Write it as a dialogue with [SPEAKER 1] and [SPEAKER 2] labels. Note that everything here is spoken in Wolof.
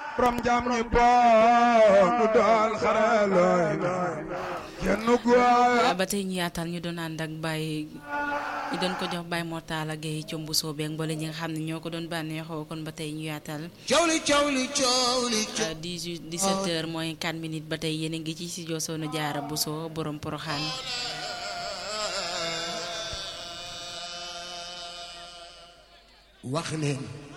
[SPEAKER 1] borom jam ñi bo nu dool xaralooy kenn góor
[SPEAKER 2] ba tey ñu yaatal ñu doon ànd ak Baye ñu doon ko jox Baye Mortala Gueye combu soobee ak mboole ñi nga xam ne ñoo ko doon bànneexoo kon ba tey ñu yaatal 17h mooy 4 minutes ba tey yéen a ngi ci studio Soxna Jaara Bousso borom Poroxaan
[SPEAKER 3] wax leen